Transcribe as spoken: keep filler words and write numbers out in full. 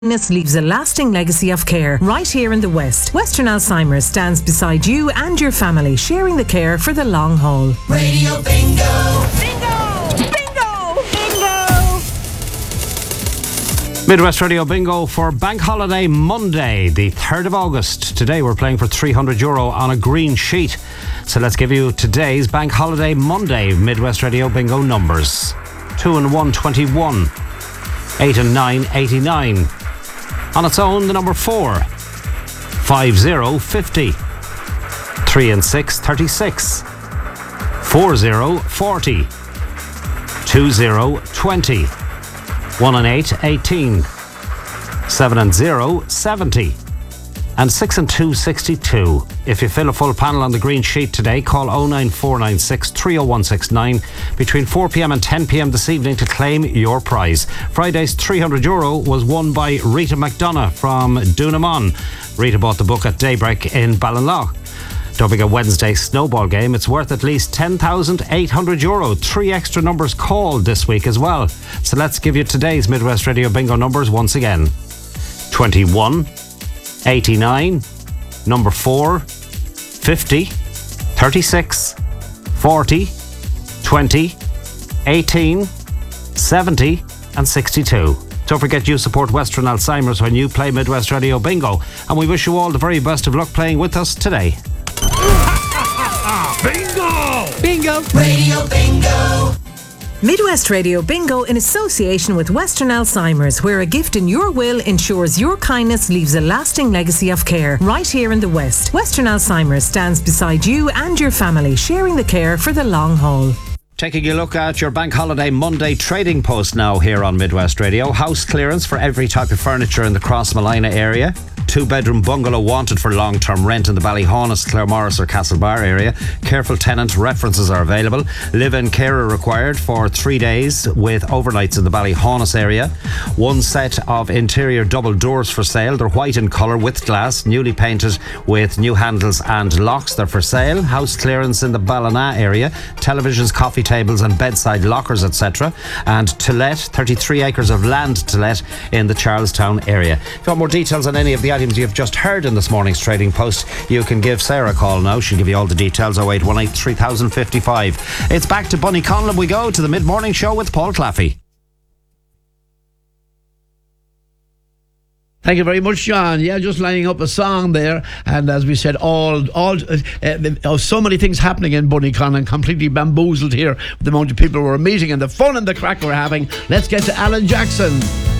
Kindness leaves a lasting legacy of care right here in the West. Western Alzheimer's stands beside you and your family, sharing the care for the long haul. Radio Bingo! Bingo! Bingo! Bingo! Midwest Radio Bingo for Bank Holiday Monday, the third of August. Today we're playing for three hundred euro on a green sheet. So let's give you today's Bank Holiday Monday Midwest Radio Bingo numbers. two and one, twenty-one. eight and nine, eighty-nine. On its own, the number four. five, zero, fifty. three and six, thirty-six. four, zero, forty. two, zero, twenty. one and eight, eighteen. seven and zero, seventy. And six and two, sixty-two. If you fill a full panel on the green sheet today, call oh nine four nine six, three oh one six nine between four p.m. and ten p.m. this evening to claim your prize. Friday's three hundred euro was won by Rita McDonough from Doonamon. Rita bought the book at Daybreak in Ballinlough. Don't forget Wednesday's snowball game. It's worth at least ten thousand eight hundred euro. Three extra numbers called this week as well. So let's give you today's Midwest Radio Bingo numbers once again. twenty-one, eighty-nine, number four, fifty, thirty-six, forty, twenty, eighteen, seventy and sixty-two. Don't forget you support Western Alzheimer's when you play Midwest Radio Bingo, and we wish you all the very best of luck playing with us today. Bingo! Bingo! Radio Bingo! Midwest Radio Bingo in association with Western Alzheimer's, where a gift in your will ensures your kindness leaves a lasting legacy of care right here in the West. Western Alzheimer's stands beside you and your family, sharing the care for the long haul. Taking a look at your Bank Holiday Monday trading post now here on Midwest Radio. House clearance for every type of furniture in the Crossmolina area. Two-bedroom bungalow wanted for long-term rent in the Ballyhaunis, Claremorris or Castlebar area. Careful tenant references are available. Live-in carer required for three days with overnights in the Ballyhaunis area. One set of interior double doors for sale. They're white in colour with glass, newly painted with new handles and locks. They're for sale. House clearance in the Ballina area. Televisions, coffee tables and bedside lockers, et cetera. And to let, thirty-three acres of land to let in the Charlestown area. If you want more details on any of the items you've just heard in this morning's trading post, you can give Sarah a call now. She'll give you all the details. oh eight one eight, three thousand fifty-five. It's back to Bunny Conlon we go, to the mid-morning show with Paul Claffey. Thank you very much, John. Yeah, just lining up a song there, and as we said, all, all, uh, uh, so many things happening in Bunnyconlon, completely bamboozled here with the amount of people we're meeting and the fun and the crack we're having. Let's get to Alan Jackson.